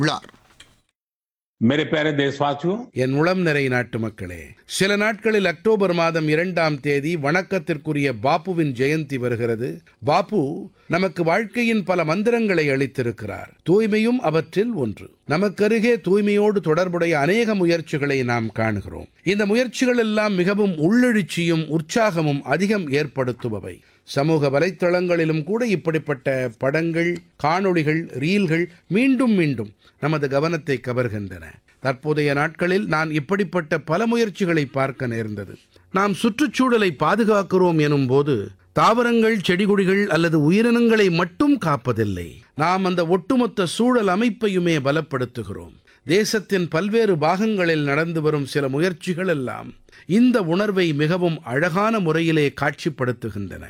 உள்ளார். मेरे प्यारे देशवासियों, என் உளம் நிறை நாட்டு மக்களே, சில நாட்களில் அக்டோபர் மாதம் 2ஆம் தேதி வணக்கத்திற்குரிய பாப்புவின் ஜெயந்தி வருகிறது. பாப்பு நமக்கு வாழ்க்கையின் பல மந்திரங்களை அளித்திருக்கிறார். தூய்மையும் அவற்றில் ஒன்று. நமக்கருகே தூய்மையோடு தொடர்புடைய அநேக முயற்சிகளை நாம் காணுகிறோம். இந்த முயற்சிகள் எல்லாம் மிகவும் உள்ளெழுச்சியும் உற்சாகமும் அதிகம் ஏற்படுத்துபவை. சமூக வலைத்தளங்களிலும் கூட இப்படிப்பட்ட படங்கள், காணொளிகள், ரீல்கள் மீண்டும் மீண்டும் நமது கவனத்தை கவர்கின்றன. தற்போதைய நாட்களில் நான் இப்படிப்பட்ட பல முயற்சிகளை பார்க்க நேர்ந்தது. நாம் சுற்றுச்சூழலை பாதுகாக்கிறோம் எனும் போது தாவரங்கள், செடிகொடிகள் அல்லது உயிரினங்களை மட்டும் காப்பதில்லை, நாம் அந்த ஒட்டுமொத்த சூழல் அமைப்பையுமே பலப்படுத்துகிறோம். தேசத்தின் பல்வேறு பாகங்களில் நடந்து வரும் சில முயற்சிகள் எல்லாம் இந்த உணர்வை மிகவும் அழகான முறையிலே காட்சிப்படுத்துகின்றன.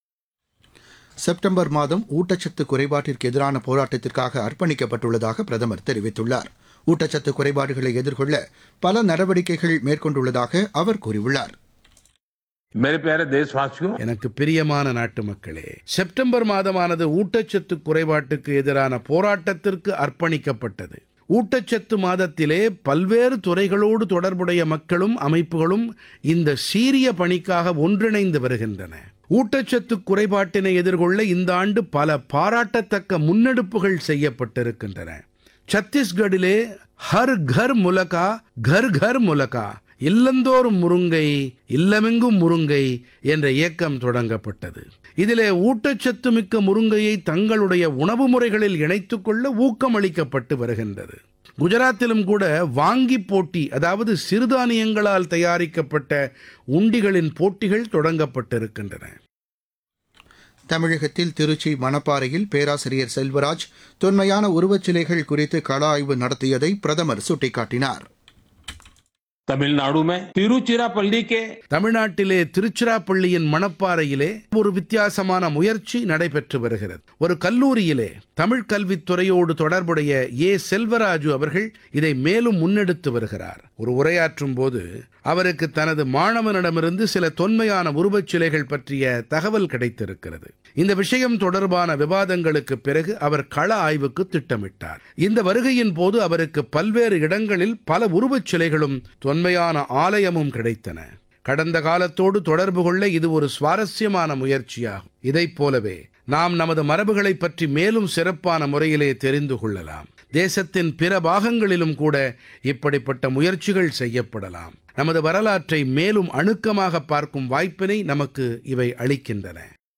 செப்டம்பர் மாதம் ஊட்டச்சத்து குறைபாட்டிற்கு எதிரான போராட்டத்திற்காக அர்ப்பணிக்கப்பட்டுள்ளதாக பிரதமர் தெரிவித்துள்ளார். ஊட்டச்சத்து குறைபாடுகளை எதிர்கொள்ள பல நடவடிக்கைகள் மேற்கொண்டுள்ளதாக அவர் கூறியுள்ளார். मेरे प्यारे देशवासियों, எனக்கு பிரியமான நாட்டு மக்களே, செப்டம்பர் மாதமானது ஊட்டச்சத்து குறைபாட்டுக்கு எதிரான போராட்டத்திற்கு அர்ப்பணிக்கப்பட்டது. ஊட்டச்சத்து மாதத்திலே பல்வேறு துறைகளோடு தொடர்புடைய மக்களும் அமைப்புகளும் இந்த சீரிய பணிக்காக ஒன்றிணைந்து வருகின்றன. ஊட்டச்சத்து குறைபாட்டினை எதிர்கொள்ள இந்த ஆண்டு பல பாராட்டத்தக்க முன்னெடுப்புகள் செய்யப்பட்டிருக்கின்றன. சத்தீஸ்கடிலே ஹர் கர் முலகா கர் கர் முலகா, இல்லந்தோறும் முருங்கை இல்லமெங்கும் முருங்கை என்ற இயக்கம் தொடங்கப்பட்டது. இதிலே ஊட்டச்சத்து மிக்க முருங்கையை தங்களுடைய உணவு முறைகளில் இணைத்துக் கொள்ள ஊக்கமளிக்கப்பட்டு வருகின்றது. குஜராத்திலும் கூட வாங்கி போட்டி, அதாவது சிறுதானியங்களால் தயாரிக்கப்பட்ட உண்டிகளின் போட்டிகள் தொடங்கப்பட்டிருக்கின்றன. தமிழகத்தில் திருச்சி மணப்பாறையில் பேராசிரியர் செல்வராஜ் தொன்மையான உருவச்சிலைகள் குறித்து கள ஆய்வு நடத்தியதை பிரதமர் சுட்டிக்காட்டினார். तमिलनाडु में तिरुचिरापल्ली के தமிழ்நாட்டிலே திருச்சிராப்பள்ளியின் மணப்பாறையிலே ஒரு வித்தியாசமான முயற்சி நடைபெற்று வருகிறது. ஒரு கல்லூரியிலே தமிழ் கல்வித்துறையோடு தொடர்புடைய செல்வராஜு அவர்கள் இதை மேலும் முன்னெடுத்து வருகிறார். ஒரு உரையாற்றும் போது அவருக்கு தனது மாணவனிடமிருந்து சில தொன்மையான உருவச்சிலைகள் பற்றிய தகவல் கிடைத்திருக்கிறது. இந்த விஷயம் தொடர்பான விவாதங்களுக்கு பிறகு அவர் கள ஆய்வுக்கு திட்டமிட்டார். இந்த வருகையின் போது அவருக்கு பல்வேறு இடங்களில் பல உருவச்சிலைகளும் தொன்மையான ஆலயமும் கிடைத்தன. கடந்த காலத்தோடு தொடர்பு கொள்ள இது ஒரு சுவாரஸ்யமான முயற்சியாகும். இதைப் போலவே நாம் நமது மரபுகளை பற்றி மேலும் சிறப்பான முறையிலே தெரிந்து கொள்ளலாம். தேசத்தின் பிற பாகங்களிலும் கூட இப்படிப்பட்ட முயற்சிகள் செய்யப்படலாம். நமது வரலாற்றை மேலும் அணுக்கமாக பார்க்கும் வாய்ப்பினை நமக்கு இவை அளிக்கின்றன.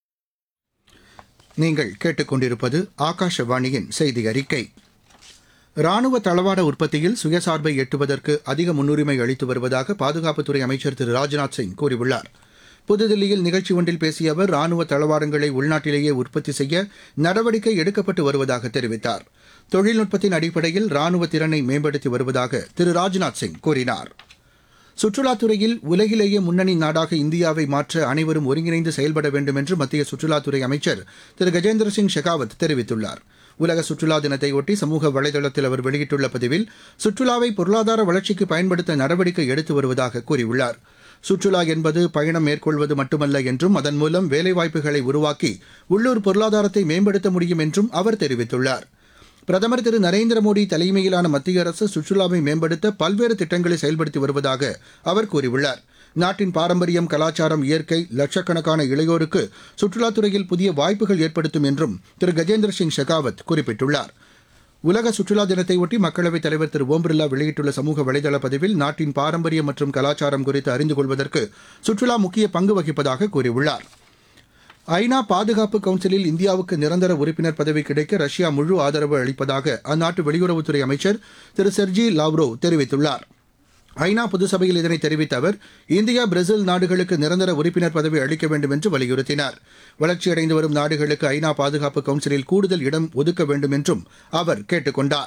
நீங்கள் கேட்டுக்கொண்டிருப்பது ஆகாஷவாணியின் செய்தி அறிக்கை. ராணுவ தளவாட உற்பத்தியில் சுயசார்பை எட்டுவதற்கு அதிக முன்னுரிமை அளித்து வருவதாக பாதுகாப்புத்துறை அமைச்சர் திரு ராஜ்நாத் சிங் கூறியுள்ளார். புதுதில்லியில் நிகழ்ச்சி ஒன்றில் பேசிய அவர் ராணுவ தளவாடங்களை உள்நாட்டிலேயே உற்பத்தி செய்ய நடவடிக்கை எடுக்கப்பட்டு வருவதாக தெரிவித்தார். தொழில்நுட்பத்தின் அடிப்படையில் ராணுவ திறனை மேம்படுத்தி வருவதாக திரு ராஜ்நாத் சிங் கூறினார். சுற்றுலாத்துறையில் உலகிலேயே முன்னணி நாடாக இந்தியாவை மாற்ற அனைவரும் ஒருங்கிணைந்து செயல்பட வேண்டும் என்று மத்திய சுற்றுலாத்துறை அமைச்சர் திரு கஜேந்திர சிங் ஷெகாவத் தெரிவித்துள்ளார். உலக சுற்றுலா தினத்தையொட்டி சமூக வலைதளத்தில் அவர் வெளியிட்டுள்ள பதிவில் சுற்றுலாவை பொருளாதார வளர்ச்சிக்கு பயன்படுத்த நடவடிக்கை எடுத்து வருவதாக கூறியுள்ளார். சுற்றுலா என்பது பயணம் மேற்கொள்வது மட்டுமல்ல என்றும் அதன் மூலம் வேலைவாய்ப்புகளை உருவாக்கி உள்ளூர் பொருளாதாரத்தை மேம்படுத்த முடியும் என்றும் அவர் தெரிவித்துள்ளார். பிரதமர் திரு நரேந்திர மோடி தலைமையிலான மத்திய அரசு சுற்றுலாவை மேம்படுத்த பல்வேறு திட்டங்களை செயல்படுத்தி வருவதாக அவர் கூறியுள்ளார். நாட்டின் பாரம்பரியம், கலாச்சாரம், இயற்கை லட்சக்கணக்கான இளையோருக்கு சுற்றுலாத்துறையில் புதிய வாய்ப்புகள் ஏற்படுத்தும் என்றும் திரு கஜேந்திர சிங் ஷெகாவத் குறிப்பிட்டுள்ளார். உலக சுற்றுலா தினத்தையொட்டி மக்களவைத் தலைவர் திரு ஓம் பிர்லா வெளியிட்டுள்ள சமூக வலைதள பதிவில் நாட்டின் பாரம்பரியம் மற்றும் கலாச்சாரம் குறித்து அறிந்து கொள்வதற்கு சுற்றுலா முக்கிய பங்கு வகிப்பதாக கூறியுள்ளார். ஐநா பாதுகாப்பு கவுன்சிலில் இந்தியாவுக்கு நிரந்தர உறுப்பினர் பதவி கிடைக்க ரஷ்யா முழு ஆதரவு அளிப்பதாக அந்நாட்டு வெளியுறவுத்துறை அமைச்சர் திரு செர்ஜி லாவ்ரோவ் தெரிவித்துள்ளார். ஐநா பொதுசபையில் இதனை தெரிவித்த அவர் இந்தியா, பிரேசில் நாடுகளுக்கு நிரந்தர உறுப்பினர் பதவி அளிக்க வேண்டும் என்று வலியுறுத்தினார். வளர்ச்சியடைந்து வரும் நாடுகளுக்கு ஐநா பாதுகாப்பு கவுன்சிலில் கூடுதல் இடம் ஒதுக்க வேண்டும் என்றும் அவர் கேட்டுக் கொண்டார்.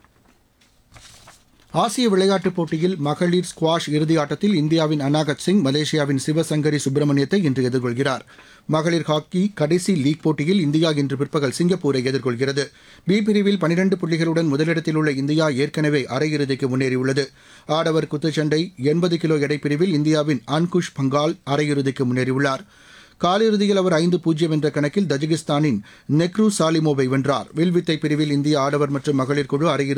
ஆசிய விளையாட்டுப் போட்டியில் மகளிர் ஸ்குவாஷ் இறுதி ஆட்டத்தில் இந்தியாவின் அனாகத் சிங் மலேசியாவின் சிவசங்கரி சுப்பிரமணியத்தை இன்று எதிர்கொள்கிறார். மகளிர் ஹாக்கி கடைசி லீக் போட்டியில் இந்தியா இன்று பிற்பகல் சிங்கப்பூரை எதிர்கொள்கிறது. பி பிரிவில் 12 புள்ளிகளுடன் முதலிடத்தில் உள்ள இந்தியா ஏற்கனவே அரையிறுதிக்கு முன்னேறியுள்ளது. ஆடவர் குத்துச்சண்டை 80 கிலோ எடைப்பிரிவில் இந்தியாவின் அன்குஷ் பங்கால் அரையிறுதிக்கு முன்னேறியுள்ளார். காலிறுதியில் அவர் 5-0 என்ற கணக்கில் தஜிகிஸ்தானின் நெக்ரு சாலிமோவை வென்றார். வில்வித்தை பிரிவில் இந்திய ஆடவர் மற்றும் மகளிர் குழு அரையிறுதி